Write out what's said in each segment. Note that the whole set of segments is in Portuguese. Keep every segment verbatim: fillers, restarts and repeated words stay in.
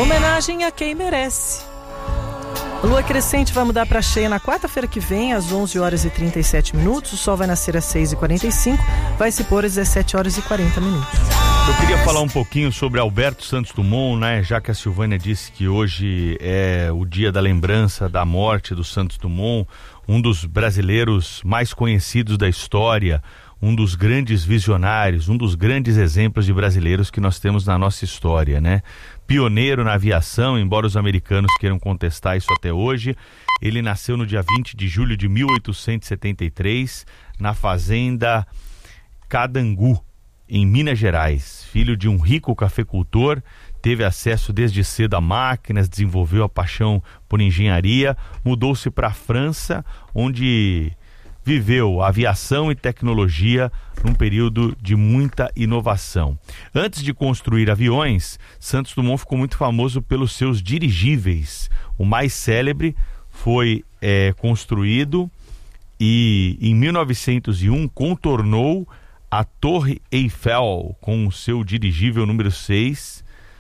Homenagem a quem merece. A lua crescente vai mudar para cheia na quarta-feira que vem, às onze horas e trinta e sete minutos. O sol vai nascer às seis e quarenta e cinco, vai se pôr às dezessete horas e quarenta minutos. Eu queria falar um pouquinho sobre Alberto Santos Dumont, né? Já que a Silvânia disse que hoje é o dia da lembrança da morte do Santos Dumont, um dos brasileiros mais conhecidos da história, um dos grandes visionários, um dos grandes exemplos de brasileiros que nós temos na nossa história, né? Pioneiro na aviação, embora os americanos queiram contestar isso até hoje. Ele nasceu no dia vinte de julho de mil oitocentos e setenta e três, na fazenda Cadangu, em Minas Gerais. Filho de um rico cafeicultor, teve acesso desde cedo a máquinas, desenvolveu a paixão por engenharia, mudou-se para a França, onde viveu aviação e tecnologia num período de muita inovação. Antes de construir aviões, Santos Dumont ficou muito famoso pelos seus dirigíveis. O mais célebre foi é, construído e em mil novecentos e um contornou a Torre Eiffel com o seu dirigível número seis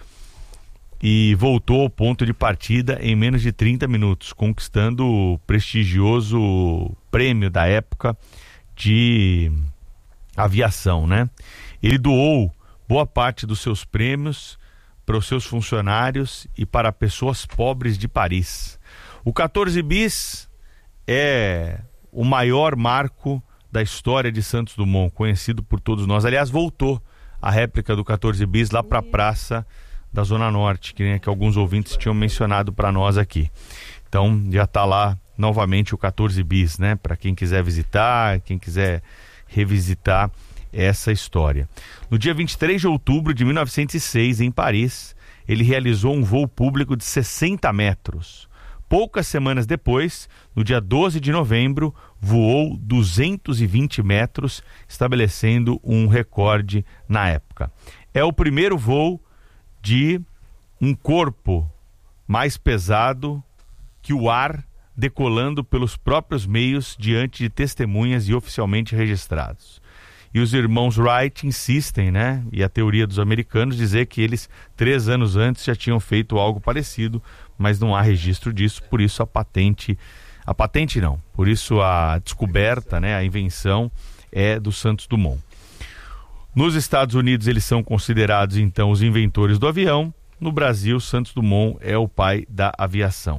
e voltou ao ponto de partida em menos de trinta minutos, conquistando o prestigioso prêmio da época de aviação, né? Ele doou boa parte dos seus prêmios para os seus funcionários e para pessoas pobres de Paris. O quatorze bis é o maior marco da história de Santos Dumont, conhecido por todos nós. Aliás, voltou a réplica do quatorze bis lá para a praça da Zona Norte, que, né, que alguns ouvintes tinham mencionado para nós aqui. Então, já está lá novamente o quatorze bis, né? Para quem quiser visitar, quem quiser revisitar essa história. No dia vinte e três de outubro de mil novecentos e seis, em Paris, ele realizou um voo público de sessenta metros. Poucas semanas depois, no dia doze de novembro, voou duzentos e vinte metros, estabelecendo um recorde na época. É o primeiro voo de um corpo mais pesado que o ar, decolando pelos próprios meios diante de testemunhas e oficialmente registrados. E os irmãos Wright insistem, né? E a teoria dos americanos dizer que eles, três anos antes, já tinham feito algo parecido, mas não há registro disso, por isso a patente, a patente não, por isso a descoberta, né? A invenção é do Santos Dumont. Nos Estados Unidos eles são considerados então os inventores do avião. No Brasil, Santos Dumont é o pai da aviação.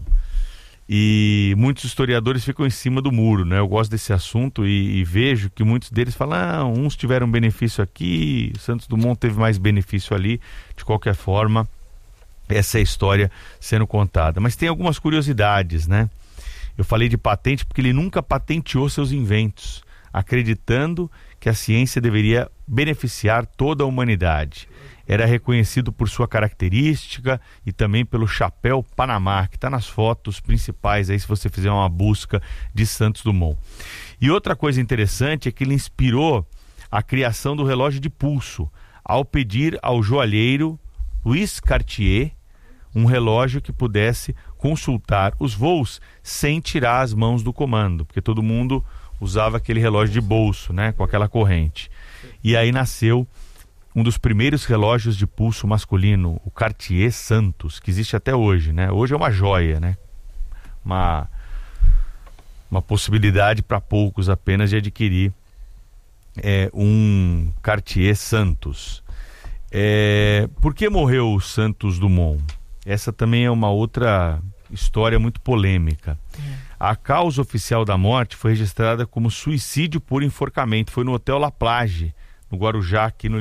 E muitos historiadores ficam em cima do muro, né? Eu gosto desse assunto e, e vejo que muitos deles falam, ah, uns tiveram benefício aqui, Santos Dumont teve mais benefício ali. De qualquer forma, essa é a história sendo contada. Mas tem algumas curiosidades, né? Eu falei de patente porque ele nunca patenteou seus inventos, acreditando que a ciência deveria beneficiar toda a humanidade. Era reconhecido por sua característica e também pelo chapéu Panamá, que está nas fotos principais aí se você fizer uma busca de Santos Dumont. E outra coisa interessante é que ele inspirou a criação do relógio de pulso, ao pedir ao joalheiro Louis Cartier um relógio que pudesse consultar os voos sem tirar as mãos do comando, porque todo mundo usava aquele relógio de bolso, né, com aquela corrente. E aí nasceu um dos primeiros relógios de pulso masculino, o Cartier Santos, que existe até hoje, né? Hoje é uma joia, né? Uma, uma possibilidade para poucos apenas de adquirir é, um Cartier Santos. É, por que morreu o Santos Dumont? Essa também é uma outra história muito polêmica. É. A causa oficial da morte foi registrada como suicídio por enforcamento. Foi no Hotel La Plage, no Guarujá, aqui no